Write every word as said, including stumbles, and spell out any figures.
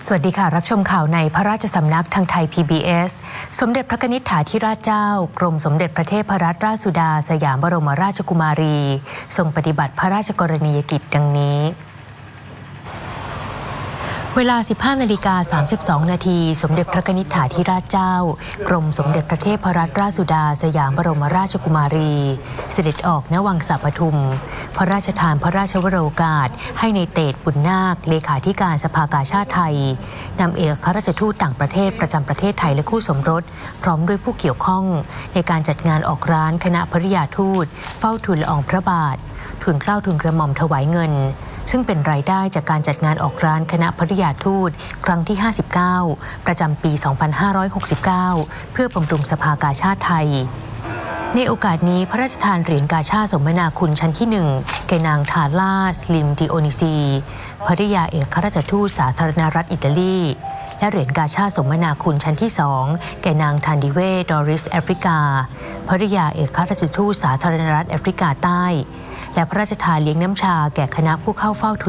สวัสดีค่ะรับชมข่าวในพระราชสำนักทางไทย พี บี เอส สมเด็จพระนิษฐาธิราชเจ้ากรมสมเด็จพระเทพรัตนราชสุดาสยามบรมราชกุมารีทรงปฏิบัติพระราชกรณียกิจดังนี้เวลา สิบห้านาฬิกาสามสิบสองนาทีสมเด็จพระนิษฐาธิราชเจ้ากรมสมเด็จพระเทพรัตนราชสุดาสยามบรมราชกุมารีเสด็จออกณวังสะปทุมพระราชทานพระราชวโรกาสให้ในเตชบุญนาคเลขาธิการสภากาชาติไทยนำเอกอัครราชทูตต่างประเทศประจำประเทศไทยและคู่สมรสพร้อมด้วยผู้เกี่ยวข้องในการจัดงานออกร้านคณะภริยาทูตเฝ้าทูลละอองพระบาททูลเกล้าทูลกระหม่อมถวายเงินซึ่งเป็นรายได้จากการจัดงานออกร้านคณะภริยาทูตครั้งที่ห้าสิบเก้าประจำปีสองพันห้าร้อยหกสิบเก้าเพื่อบำรุงสภากาชาติไทยในโอกาสนี้พระราชทานเหรียญกาชาดสมนาคุณชั้นที่หนึ่งแก่นางทาร่าสลิมดิโอนิซีภริยาเอกอัครราชทูตสาธารณรัฐอิตาลีและเหรียญกาชาดสมนาคุณชั้นที่สองแก่นางทันดิเวดอริสแอฟริกาภริยาเอกอัครราชทูตสาธารณรัฐแอฟริกาใต้และพระราชทานเลี้ยงน้ำชาแก่คณะผู้เข้าเฝ้า